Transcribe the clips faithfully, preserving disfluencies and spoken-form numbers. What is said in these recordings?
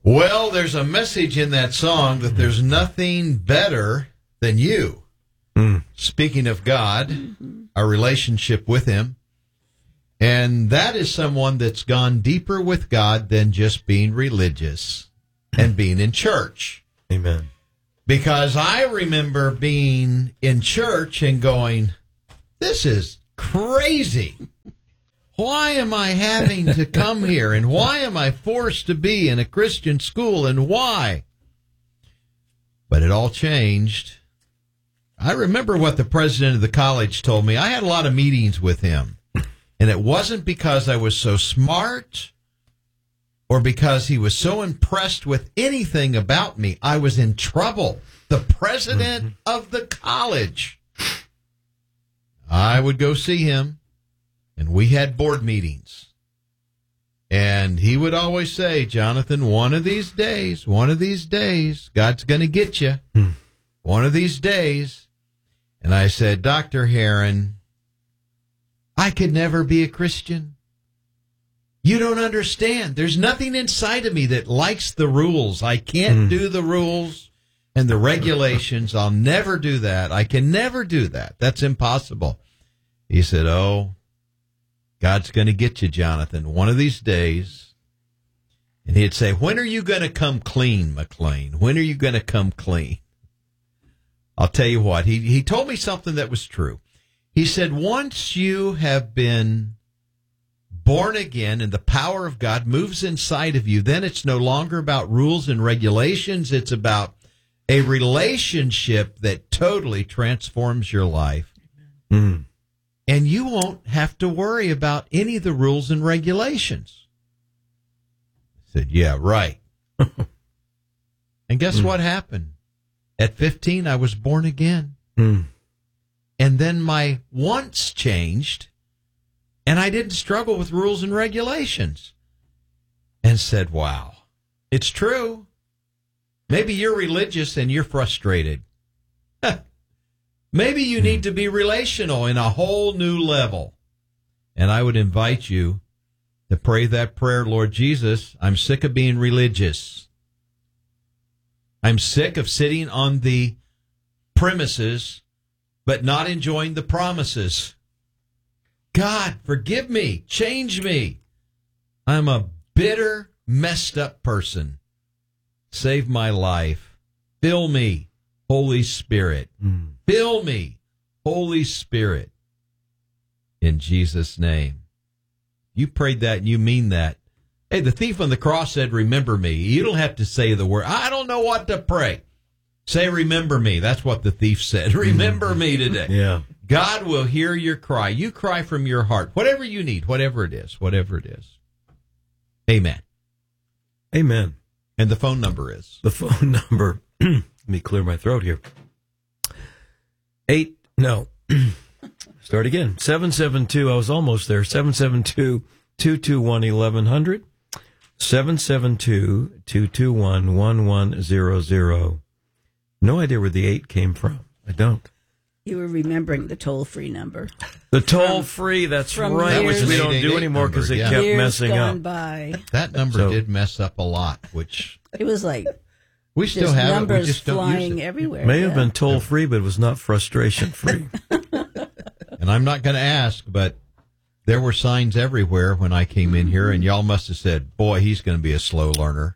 Well, there's a message in that song that there's nothing better than you. Mm. Speaking of God, mm-hmm. our relationship with him, and that is someone that's gone deeper with God than just being religious and being in church. Amen. Because I remember being in church and going, this is crazy. Why am I having to come here? And why am I forced to be in a Christian school? And why? But it all changed. I remember what the president of the college told me. I had a lot of meetings with him. And it wasn't because I was so smart or because he was so impressed with anything about me. I was in trouble. The president mm-hmm. of the college. I would go see him. And we had board meetings. And he would always say, Jonathan, one of these days, one of these days, God's going to get you. Hmm. One of these days. And I said, Doctor Heron, I could never be a Christian. You don't understand. There's nothing inside of me that likes the rules. I can't hmm. do the rules and the regulations. I'll never do that. I can never do that. That's impossible. He said, oh, God's going to get you, Jonathan, one of these days. And he'd say, when are you going to come clean, McLean? When are you going to come clean? I'll tell you what, he, he told me something that was true. He said, once you have been born again and the power of God moves inside of you, then it's no longer about rules and regulations. It's about a relationship that totally transforms your life. Mm. And you won't have to worry about any of the rules and regulations. I said, yeah, right. And guess mm. what happened? At fifteen, I was born again. Mm. And then my wants changed, and I didn't struggle with rules and regulations. And said, wow, it's true. Maybe you're religious and you're frustrated. Maybe you need to be relational in a whole new level. And I would invite you to pray that prayer, Lord Jesus, I'm sick of being religious. I'm sick of sitting on the premises, but not enjoying the promises. God, forgive me, change me. I'm a bitter, messed up person. Save my life. Fill me, Holy Spirit. Mm. Fill me, Holy Spirit, in Jesus' name. You prayed that and you mean that. Hey, the thief on the cross said, remember me. You don't have to say the word. I don't know what to pray. Say, remember me. That's what the thief said. Remember me today. Yeah. God will hear your cry. You cry from your heart. Whatever you need, whatever it is, whatever it is. Amen. Amen. And the phone number is? The phone number, let me clear my throat here. Eight, no, start again. seven seven two, I was almost there, seven seven two, two two one, eleven hundred, seven seven two, two two one, one one zero zero. No idea where the eight came from. I don't. You were remembering the toll-free number. The toll-free, that's right, which we don't do anymore because it yeah. kept years messing gone up. By. That number so, did mess up a lot, which... It was like... We still have numbers it. We just don't flying use it. everywhere. May yeah. have been toll-free, but it was not frustration-free. And I'm not going to ask, but there were signs everywhere when I came in here, and y'all must have said, boy, he's going to be a slow learner.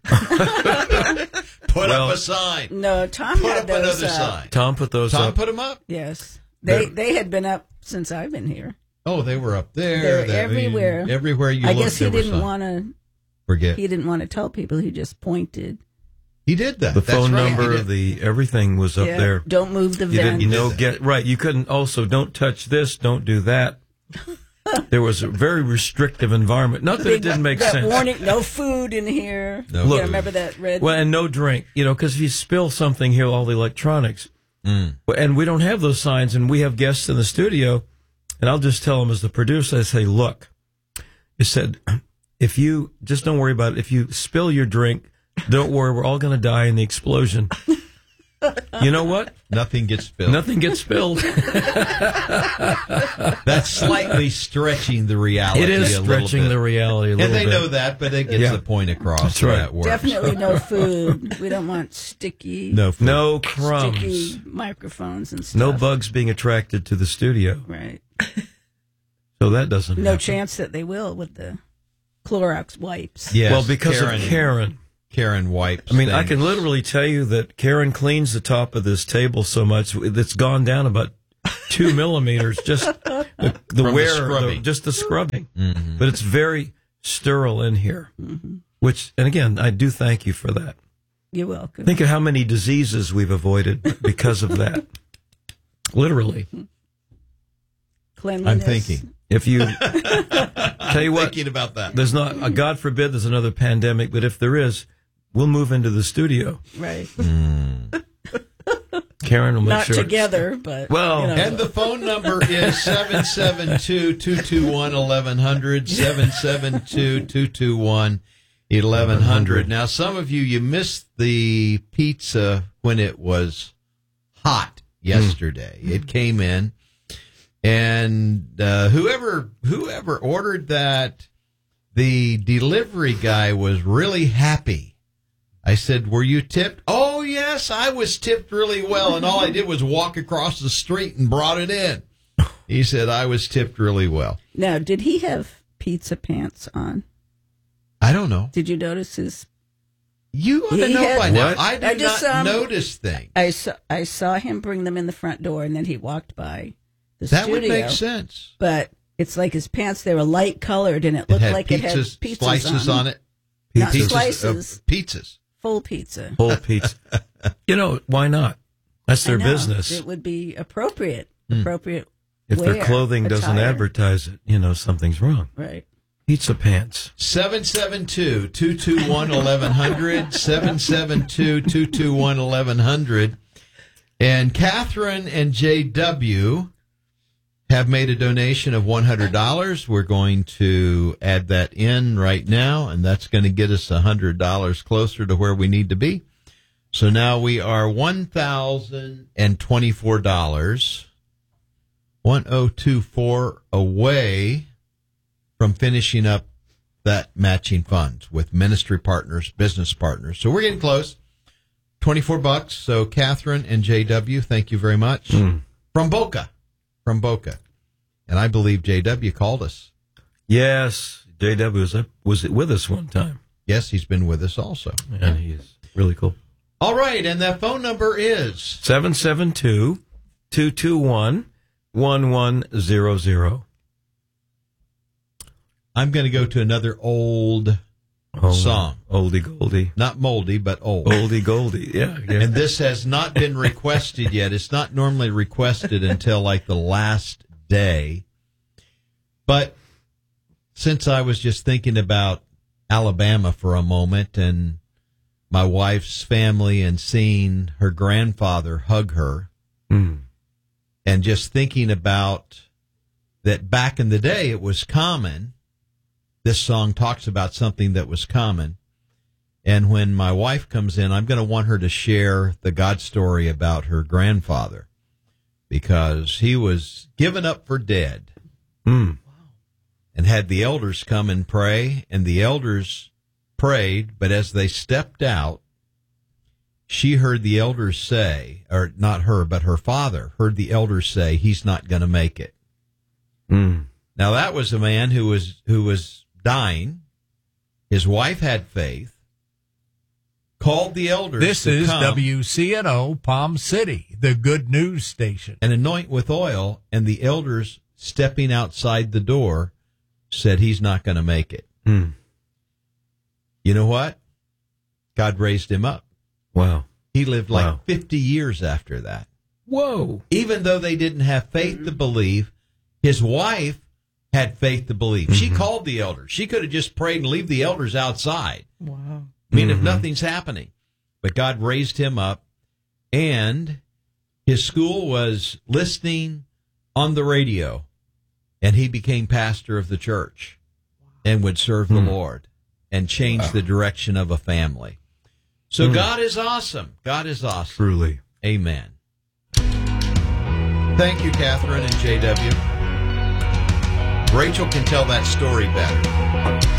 Put well, up a sign. No, Tom put had up those another up. sign. Tom put those Tom up. put them up? Yes. They They're, they had been up since I've been here. Oh, they were up there. They're that, everywhere. I mean, everywhere you I looked, guess he there didn't want to forget. He didn't want to tell people. He just pointed. He did that. The That's phone right. number, the everything was up yeah. there. Don't move the you vent. didn't, you know, get right. You couldn't also don't touch this, don't do that. There was a very restrictive environment. Not that Big, it didn't make that sense. Warning: no food in here. No. Look, yeah, remember that red? Well, and no drink. You know, because if you spill something here, all the electronics, mm. and we don't have those signs, and we have guests in the studio, and I'll just tell them as the producer, I say, look, it said, if you just don't worry about it. If you spill your drink, don't worry, we're all going to die in the explosion. You know what? Nothing gets spilled. Nothing gets spilled. That's slightly stretching the reality. It is a stretching little bit. the reality a little And they bit. know that, but it gets Yeah. the point across. That's so right. That works. Definitely no food. We don't want sticky, No food. No crumbs. sticky microphones and stuff. No bugs being attracted to the studio. Right. So that doesn't No happen. chance that they will with the Clorox wipes. Yes, Well, because Karen, of Karen. Karen wipes. I mean, I things. can literally tell you that Karen cleans the top of this table so much it's gone down about two millimeters. Just the, the From the wear, scrubbing. the, just the scrubbing. Mhm. But it's very sterile in here. Which, and again, I do thank you for that. You're welcome. Think of how many diseases we've avoided because of that. Literally. Cleanliness. I'm thinking. If you tell you what, Thinking about that. there's not, uh, God forbid, there's another pandemic, but if there is, we'll move into the studio. Right. Karen will make Not sure. together, but Well, you know. And the phone number is seven seven two, two two one, eleven hundred, seven seven two, two two one, eleven hundred. Now, some of you, you missed the pizza when it was hot yesterday. It came in, and uh, whoever whoever ordered that, the delivery guy was really happy. I said, were you tipped? Oh, yes, I was tipped really well, and all I did was walk across the street and brought it in. He said, I was tipped really well. Now, did he have pizza pants on? I don't know. Did you notice his? You ought to He know had- by now. What? I do I just, not um, notice things. I saw I saw him bring them in the front door, and then he walked by the That studio. would make sense. But it's like his pants; they were light colored, and it It looked had like pizzas, it had pizzas slices on, on it. Not Pizzas. slices, Uh, pizzas. full pizza. whole pizza. You know, why not? That's their I know. business. It would be appropriate. Hmm. Appropriate. If their wear, clothing doesn't attire. advertise it, you know, something's wrong. Right. Pizza pants. seven seven two, two two one, eleven hundred, seven seven two, two two one, eleven hundred. And Catherine and J W have made a donation of one hundred dollars. We're going to add that in right now, and that's going to get us one hundred dollars closer to where we need to be. So now we are one thousand twenty-four dollars, one thousand twenty-four away from finishing up that matching funds with ministry partners, business partners. So we're getting close. twenty-four bucks. So Catherine and J W, thank you very much. Mm. From Boca. From Boca. And I believe J W called us. Yes, J W was, up, was with us one time. Yes, he's been with us also. And he is really cool. All right, and that phone number is seven seven two, two two one, one one zero zero. I'm going to go to another old Oh, song. Oldie Goldie. Not moldy, but old. Oldie Goldie, yeah. yeah. And this has not been requested yet. It's not normally requested until like the last day. But since I was just thinking about Alabama for a moment and my wife's family and seeing her grandfather hug her Mm. and just thinking about that back in the day it was common. This song talks about something that was common. And when my wife comes in, I'm going to want her to share the God story about her grandfather because he was given up for dead Mm. and had the elders come and pray. And the elders prayed, but as they stepped out, she heard the elders say, or not her, but her father heard the elders say, he's not going to make it. Mm. Now that was a man who was, who was dying. His wife had faith, called the elders. This to is come W C N O Palm City, the good news station. and anoint with oil, and the elders stepping outside the door said he's not going to make it. Mm. You know what? God raised him up. Wow. He lived like Wow. fifty years after that. Whoa. Even though they didn't have faith to believe, his wife had faith to believe. Mm-hmm. She called the elders. She could have just prayed and leave the elders outside. Wow. I mean, Mhm. if nothing's happening. But God raised him up, and his school was listening on the radio, and he became pastor of the church and would serve the Mm. Lord and change the direction of a family. So Mm. God is awesome. God is awesome. Truly. Amen. Thank you, Catherine and J W. Rachel can tell that story better.